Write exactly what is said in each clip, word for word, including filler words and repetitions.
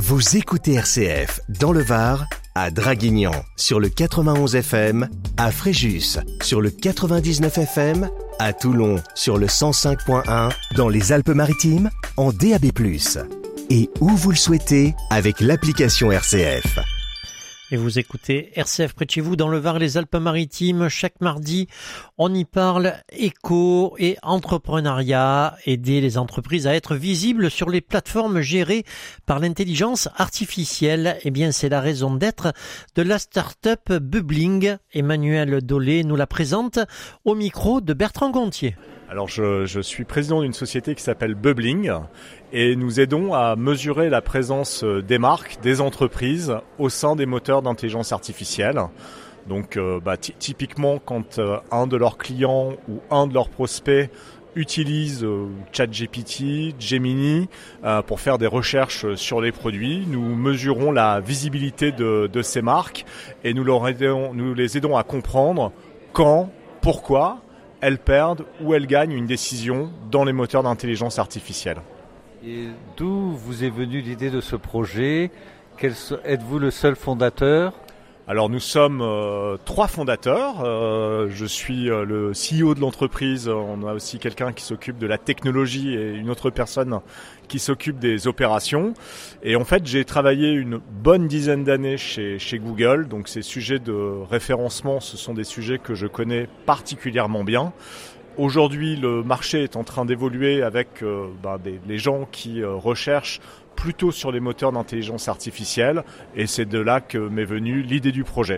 Vous écoutez R C F dans le Var, à Draguignan sur le quatre-vingt-onze F M, à Fréjus sur le quatre-vingt-dix-neuf F M, à Toulon sur le cent cinq point un, dans les Alpes-Maritimes en D A B plus, et où vous le souhaitez avec l'application R C F. Et vous écoutez R C F près de chez vous dans le Var, les Alpes-Maritimes. Chaque mardi, on y parle éco et entrepreneuriat, aider les entreprises à être visibles sur les plateformes gérées par l'intelligence artificielle. Eh bien, c'est la raison d'être de la start-up Bubbling. Emmanuel Dolé nous la présente au micro de Bertrand Gontier. Alors je, je suis président d'une société qui s'appelle Bubbling et nous aidons à mesurer la présence des marques, des entreprises au sein des moteurs d'intelligence artificielle. Donc euh, bah, t- typiquement quand euh, un de leurs clients ou un de leurs prospects utilise euh, ChatGPT, Gemini euh, pour faire des recherches sur les produits, nous mesurons la visibilité de, de ces marques et nous, leur aidons, nous les aidons à comprendre quand, pourquoi elles perdent ou elles gagnent une décision dans les moteurs d'intelligence artificielle. Et d'où vous est venue l'idée de ce projet ? Quel, êtes-vous le seul fondateur ? Alors nous sommes euh, trois fondateurs. Euh, je suis euh, le C E O de l'entreprise. On a aussi quelqu'un qui s'occupe de la technologie et une autre personne qui s'occupe des opérations. Et en fait, j'ai travaillé une bonne dizaine d'années chez, chez Google. Donc ces sujets de référencement, ce sont des sujets que je connais particulièrement bien. Aujourd'hui, le marché est en train d'évoluer avec euh, ben, des, les gens qui euh, recherchent plutôt sur les moteurs d'intelligence artificielle, et c'est de là que m'est venue l'idée du projet.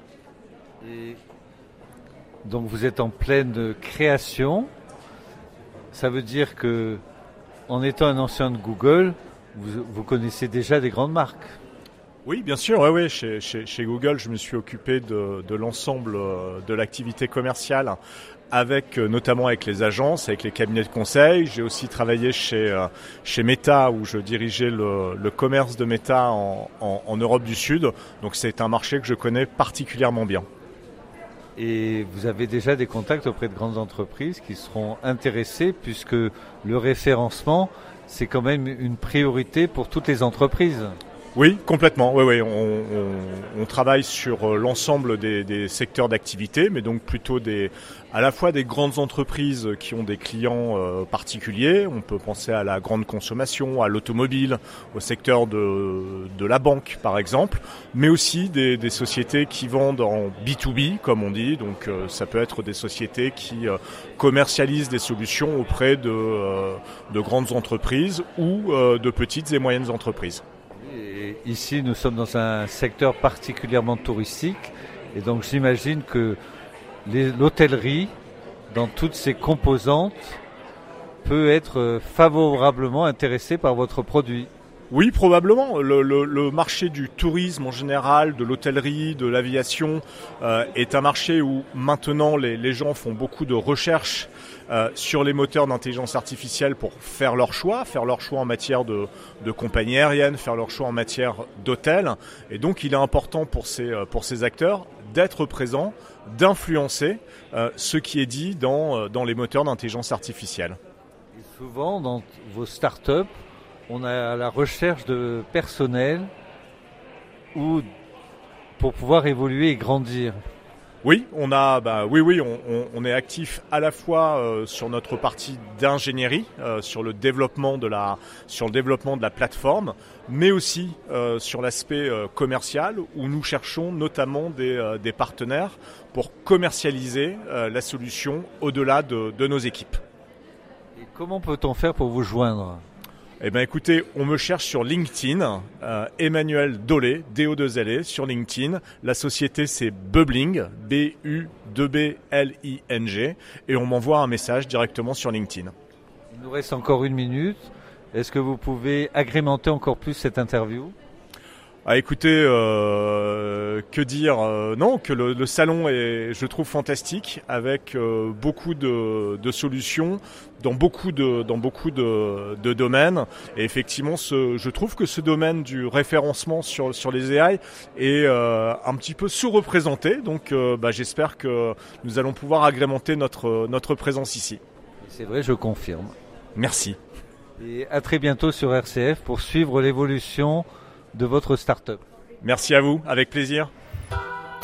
Et donc vous êtes en pleine création, ça veut dire que, en étant un ancien de Google, vous, vous connaissez déjà des grandes marques. Oui, bien sûr, oui, oui. Chez, chez, chez Google, je me suis occupé de, de l'ensemble de l'activité commerciale, avec notamment avec les agences, avec les cabinets de conseil. J'ai aussi travaillé chez chez Meta, où je dirigeais le, le commerce de Meta en, en, en Europe du Sud. Donc c'est un marché que je connais particulièrement bien. Et vous avez déjà des contacts auprès de grandes entreprises qui seront intéressées, puisque le référencement, c'est quand même une priorité pour toutes les entreprises. Oui, complètement. Oui, oui. On, on, on travaille sur l'ensemble des, des secteurs d'activité, mais donc plutôt des, à la fois des grandes entreprises qui ont des clients euh, particuliers. On peut penser à la grande consommation, à l'automobile, au secteur de, de la banque, par exemple, mais aussi des, des sociétés qui vendent en B deux B, comme on dit. Donc, euh, ça peut être des sociétés qui euh, commercialisent des solutions auprès de, euh, de grandes entreprises ou euh, de petites et moyennes entreprises. Et ici, nous sommes dans un secteur particulièrement touristique, et donc j'imagine que les, l'hôtellerie, dans toutes ses composantes, peut être favorablement intéressée par votre produit. Oui, probablement. Le, le, le marché du tourisme en général, de l'hôtellerie, de l'aviation, euh, est un marché où maintenant les, les gens font beaucoup de recherches euh, sur les moteurs d'intelligence artificielle pour faire leur choix, faire leur choix en matière de, de compagnie aérienne, faire leur choix en matière d'hôtel. Et donc, il est important pour ces, pour ces acteurs d'être présents, d'influencer euh, ce qui est dit dans, dans les moteurs d'intelligence artificielle. Et souvent, dans vos startups, on a la recherche de personnel ou pour pouvoir évoluer et grandir. Oui, on a, bah, oui, oui, on, on, on est actif à la fois euh, sur notre partie d'ingénierie, euh, sur le développement de la, sur le développement de la plateforme, mais aussi euh, sur l'aspect euh, commercial, où nous cherchons notamment des, euh, des partenaires pour commercialiser euh, la solution au-delà de, de nos équipes. Et comment peut-on faire pour vous joindre ? Eh bien écoutez, on me cherche sur LinkedIn, euh, Emmanuel Dolé, D O deux L E, sur LinkedIn. La société c'est Bubbling, B U deux B L I N G, et on m'envoie un message directement sur LinkedIn. Il nous reste encore une minute. Est-ce que vous pouvez agrémenter encore plus cette interview ? Ah, écoutez, euh, que dire euh, non, que le, le salon est, je trouve, fantastique, avec euh, beaucoup de, de solutions dans beaucoup de dans beaucoup de, de domaines. Et effectivement, ce, je trouve que ce domaine du référencement sur sur les A I est euh, un petit peu sous-représenté. Donc, euh, bah, j'espère que nous allons pouvoir agrémenter notre notre présence ici. C'est vrai, je confirme. Merci. Et à très bientôt sur R C F pour suivre l'évolution de votre start-up. Merci à vous, avec plaisir.